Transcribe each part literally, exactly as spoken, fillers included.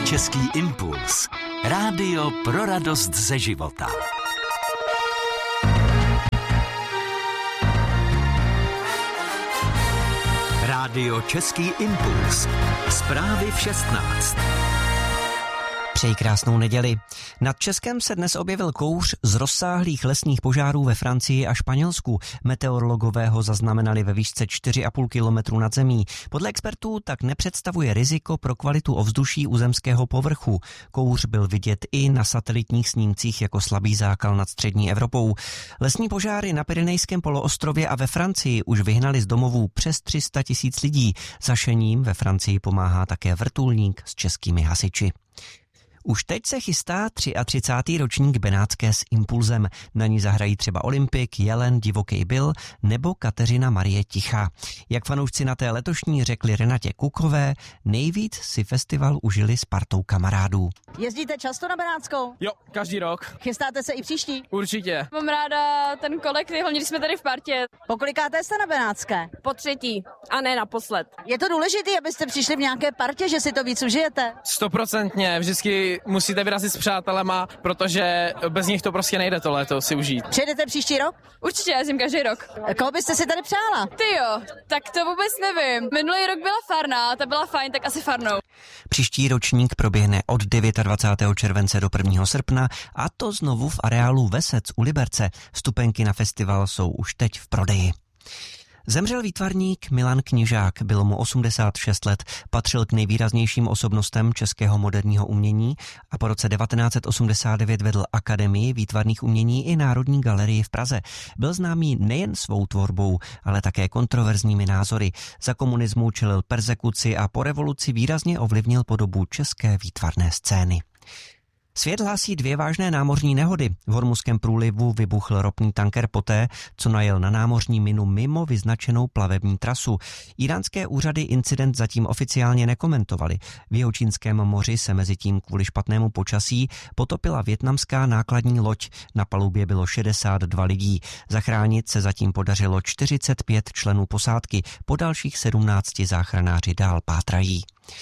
Český impuls. Rádio pro radost ze života. Rádio Český impuls. Zprávy v šestnáct. Přeji krásnou neděli. Nad Českem se dnes objevil kouř z rozsáhlých lesních požárů ve Francii a Španělsku. Meteorologové ho zaznamenali ve výšce čtyři a půl kilometru nad zemí. Podle expertů tak nepředstavuje riziko pro kvalitu ovzduší u zemského povrchu. Kouř byl vidět i na satelitních snímcích jako slabý zákal nad střední Evropou. Lesní požáry na Pyrenejském poloostrově a ve Francii už vyhnali z domovů přes tři sta tisíc lidí. Zašením ve Francii pomáhá také vrtulník s českými hasiči. Už teď se chystá třicátý třetí ročník Benátské s impulzem. Na ní zahrají třeba Olympik, Jelen, Divoký Bill nebo Kateřina Marie Tichá. Jak fanoušci na té letošní řekli Renatě Kukové, nejvíc si festival užili s partou kamarádů. Jezdíte často na Benátskou? Jo, každý rok. Chystáte se i příští? Určitě. Mám ráda ten kolektiv, hlavně když jsme tady v partě. Pokolikáte jste na Benátské? Po třetí a ne naposled. Je to důležité, abyste přišli v nějaké partě, že si to víc užijete? Stoprocentně, vždycky musíte vyrazit s přátelema, protože bez nich to prostě nejde to léto si užít. Přijedete příští rok? Určitě, já jezdím každý rok. Koho byste si tady přála? Ty jo, tak to vůbec nevím. Minulý rok byla Farna, ta byla fajn, tak asi Farnou. Příští ročník proběhne od dvacátého devátého července do prvního srpna a to znovu v areálu Vesec u Liberce. Vstupenky na festival jsou už teď v prodeji. Zemřel výtvarník Milan Knižák, bylo mu osmdesát šest let, patřil k nejvýraznějším osobnostem českého moderního umění a po roce devatenáct set osmdesát devět vedl Akademii výtvarných umění i Národní galerii v Praze. Byl známý nejen svou tvorbou, ale také kontroverzními názory. Za komunismu čelil perzekuci a po revoluci výrazně ovlivnil podobu české výtvarné scény. Svět hlásí dvě vážné námořní nehody. V Hormuzském průlivu vybuchl ropný tanker poté, co najel na námořní minu mimo vyznačenou plavební trasu. Íránské úřady incident zatím oficiálně nekomentovaly. V Jihočínském moři se mezitím kvůli špatnému počasí potopila vietnamská nákladní loď. Na palubě bylo šedesát dva lidí. Zachránit se zatím podařilo čtyřicet pět členů posádky. Po dalších sedmnácti záchranáři dál pátrají.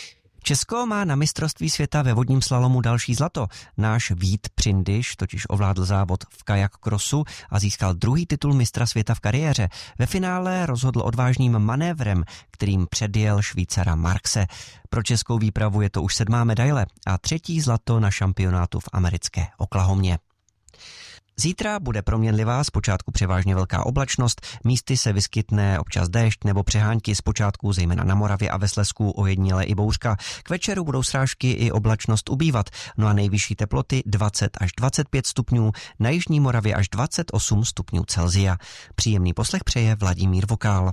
Česko má na mistrovství světa ve vodním slalomu další zlato. Náš Vít Přindyš totiž ovládl závod v kajak crossu a získal druhý titul mistra světa v kariéře. Ve finále rozhodl odvážným manévrem, kterým předjel Švýcara Markse. Pro českou výpravu je to už sedmá medaile a třetí zlato na šampionátu v americké Oklahomě. Zítra bude proměnlivá, zpočátku převážně velká oblačnost, místy se vyskytne občas déšť nebo přehánky, zpočátku zejména na Moravě a ve Slezsku ojediněle i bouřka. K večeru budou srážky i oblačnost ubývat, no a nejvyšší teploty dvacet až dvacet pět stupňů, na jižní Moravě až dvacet osm stupňů Celsia. Příjemný poslech přeje Vladimír Vokál.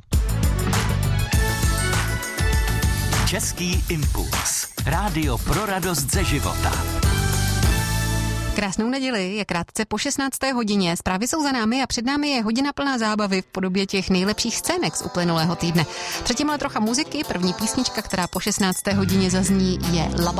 Český impuls. Rádio pro radost ze života. Krásnou neděli, je krátce po šestnácté hodině. Zprávy jsou za námi a před námi je hodina plná zábavy v podobě těch nejlepších scének z uplynulého týdne. Předtím ale trocha muziky. První písnička, která po šestnácté hodině zazní, je Laba